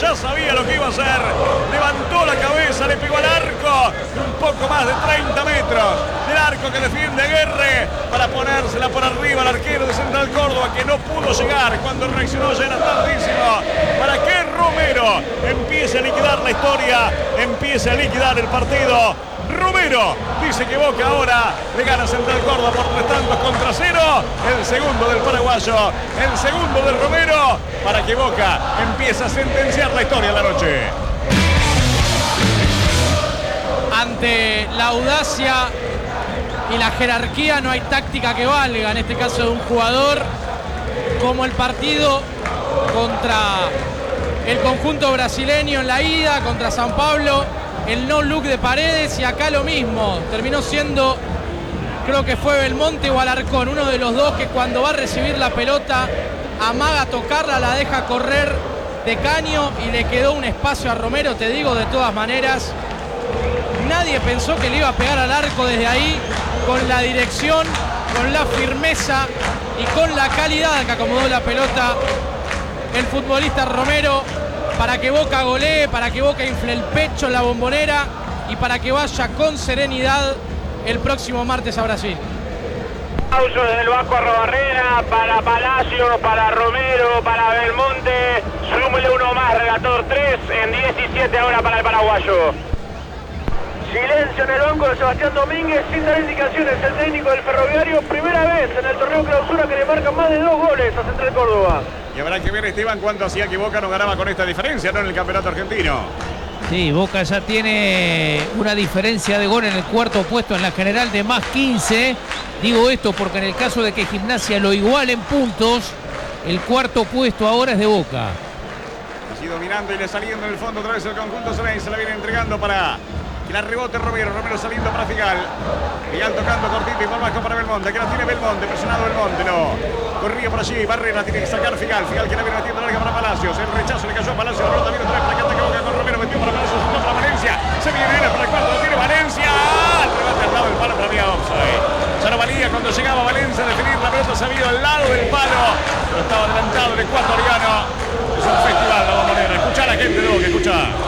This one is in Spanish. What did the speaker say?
ya sabía lo que iba a hacer. Levantó la cabeza, le pegó al arco. Un poco más de 30 metros del arco que defiende Aguerre para ponérsela por arriba al arquero de Central Córdoba, que no pudo llegar cuando reaccionó, ya era tardísimo. Para que Romero empiece a liquidar la historia, empiece a liquidar el partido. Romero dice que Boca ahora le gana a Central Córdoba por 3-0. El segundo del paraguayo, el segundo del Romero, para que Boca empiece a sentenciar la historia de la noche. Ante la audacia y la jerarquía no hay táctica que valga, en este caso de un jugador, como el partido contra el conjunto brasileño en la ida, contra San Pablo, el no look de Paredes, y acá lo mismo. Terminó siendo, creo que fue Belmonte o Alarcón, uno de los dos que cuando va a recibir la pelota amaga tocarla, la deja correr de caño y le quedó un espacio a Romero. Te digo de todas maneras, nadie pensó que le iba a pegar al arco desde ahí, con la dirección, con la firmeza y con la calidad que acomodó la pelota el futbolista Romero, para que Boca golee, para que Boca infle el pecho en la Bombonera y para que vaya con serenidad el próximo martes a Brasil. Aplauso desde el Vasco Arrobarrena para Palacio, para Romero, para Belmonte. Súmele uno más, relator 3 en 17 ahora para el paraguayo. Silencio en el banco de Sebastián Domínguez sin dar indicaciones. El técnico del Ferroviario, primera vez en el torneo clausura que le marcan más de 2 goles a Central Córdoba. Y habrá que ver, Esteban, cuánto hacía que Boca no ganaba con esta diferencia, ¿no? En el campeonato argentino. Sí, Boca ya tiene una diferencia de gol en el cuarto puesto en la general de más 15. Digo esto porque en el caso de que Gimnasia lo iguale en puntos, el cuarto puesto ahora es de Boca. Así dominando y le saliendo en el fondo otra vez el conjunto Soleil. Se la viene entregando para que la rebote Romero. Romero saliendo para Figal. Figal tocando cortito y por bajo para Belmonte. Que la tiene Belmonte, presionado Belmonte, no. Corría por allí, Barrera tiene que sacar Figal. Figal que la viene metiendo larga para Palacios. El rechazo le cayó a Palacios. La pelota viene otra vez para que ataque Boca con Romero. Metió para Palacios, junto para Valencia. Se viene para el cuarto, lo tiene Valencia. El remate al lado del palo, pero había offside. Ya no valía cuando llegaba Valencia a definir. La pelota se ha ido al lado del palo. Pero estaba adelantado el ecuatoriano. Es un festival la Bombonera. Escuchá a la gente, Doc, escuchá.